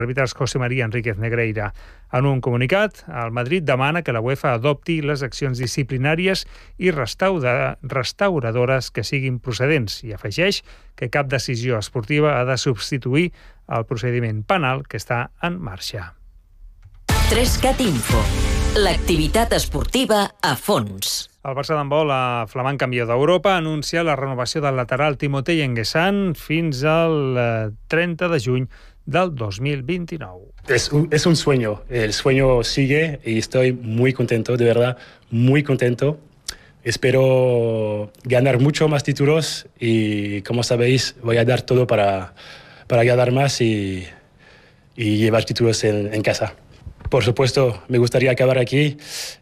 Àrbitres José María Enríquez Negreira. En un comunicat, el Madrid demana que la UEFA adopti les accions disciplinàries i restauradores que siguin procedents i afegeix que cap decisió esportiva ha de substituir el procediment penal que està en marxa. 3CAT Info. L'activitat esportiva a fons. El Barça d'handbol, flamant campió d'Europa, anuncia la renovació del lateral Timothée N'Guessan fins al 30 de juny del 2029. Es un sueño, el sueño sigue y estoy muy contento, de verdad, muy contento. Espero ganar mucho más títulos y, como sabéis, voy a dar todo para ganar más y llevar títulos en casa. Por supuesto, me gustaría acabar aquí.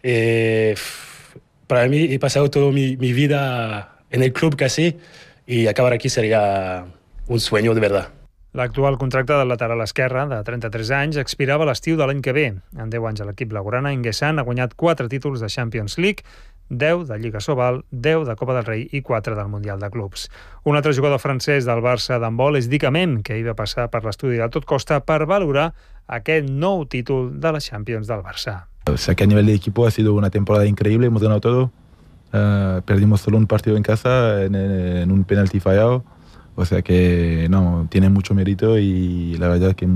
Para mí he pasado toda mi vida en el club casi y acabar aquí sería un sueño de verdad. L'actual contracte del lateral esquerre, de 33 anys, expirava a l'estiu de l'any que ve. En 10 anys a l'equip blaugrana, N'Guessan ha guanyat 4 títols de Champions League, 10 de Lliga Sobal, 10 de Copa del Rei i 4 del Mundial de Clubs. Un altre jugador francès del Barça d'handbol és Dick Amen, que hi va passar per l'estudi de Tot Costa per valorar aquest nou títol de la Champions del Barça. O sea que a nivel de equipo ha sido una temporada increíble, hemos ganado todo. Perdimos solo un partido en casa en un penalti fallado. O sea que no, tiene mucho mérito y la verdad que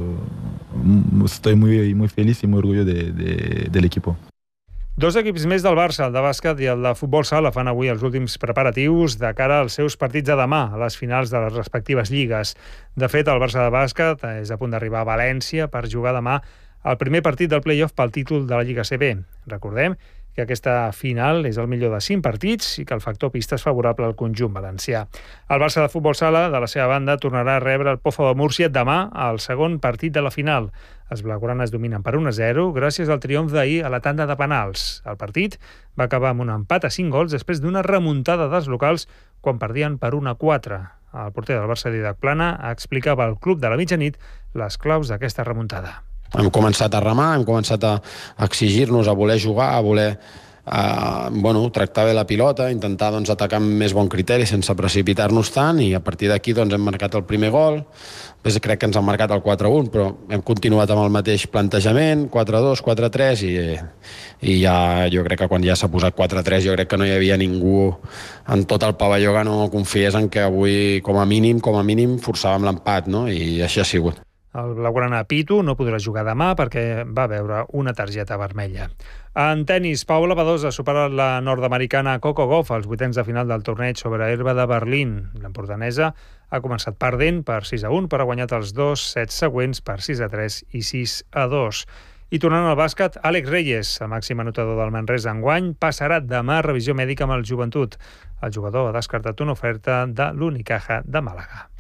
estoy muy feliz y muy orgulloso del equipo. Dos equips més del Barça, el de bàsquet i el de futbol sala, fan avui els últims preparatius de cara als seus partits de demà, a les finals de les respectives lligues. De fet, el Barça de bàsquet és a punt d'arribar a València per jugar demà el primer partit del play-off pel títol de la Lliga CB. Recordem que aquesta final és el millor de 5 partits i que el factor pista és favorable al conjunt valencià. El Barça de futbol sala, de la seva banda, tornarà a rebre el Pozo de Múrcia demà al segon partit de la final. Els blaugranes dominen per 1-0 gràcies al triomf d'ahir a la tanda de penals. El partit va acabar amb un empat a 5 gols després d'una remuntada dels locals quan perdien per 1-4. El porter del Barça, Didac Plana, explicava al club de la mitjanit les claus d'aquesta remuntada. Hem començat a remar, hem començat a exigir-nos, a voler jugar, a voler tractar bé la pilota, intentar atacar amb més bon criteri sense precipitar-nos tant, i a partir d'aquí hem marcat el primer gol. Després crec que ens han marcat el 4-1, però hem continuat amb el mateix plantejament, 4-2, 4-3, i ja jo crec que quan ja s'ha posat 4-3 jo crec que no hi havia ningú en tot el pavelló que no confiés en que avui com a mínim forçàvem l'empat, no? I així ha sigut. El blaugrana Pitu no podrà jugar demà perquè va veure una targeta vermella. En tennis, Paula Badosa ha superat la nord-americana Coco Gauff als vuitens de final del torneig sobre herba de Berlín. L'empordanesa ha començat perdent per 6-1, però ha guanyat els 2 sets següents per 6-3 i 6-2. I tornant al bàsquet, Àlex Reyes, el màxim anotador del Manresa enguany, passarà demà a revisió mèdica amb el Joventut. El jugador ha descartat una oferta de l'Unicaja de Màlaga.